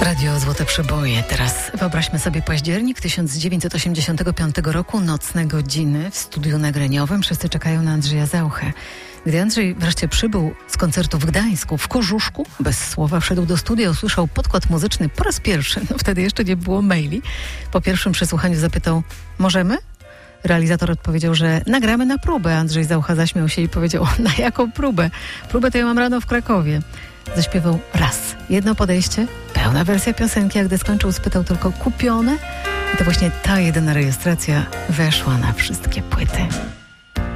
Radio Złote Przeboje. Teraz wyobraźmy sobie październik 1985 roku, nocne godziny w studiu nagraniowym. Wszyscy czekają na Andrzeja Zauchę. Gdy Andrzej wreszcie przybył z koncertu w Gdańsku, w Kożuszku, bez słowa wszedł do studia, usłyszał podkład muzyczny po raz pierwszy. Wtedy jeszcze nie było maili. Po pierwszym przesłuchaniu zapytał: możemy? Realizator odpowiedział, że nagramy na próbę. Andrzej Zaucha zaśmiał się i powiedział: na jaką próbę? Próbę to ja mam rano w Krakowie. Zaśpiewał raz. Jedno podejście, pełna wersja piosenki, a gdy skończył, spytał tylko: kupione? I to właśnie ta jedyna rejestracja weszła na wszystkie płyty.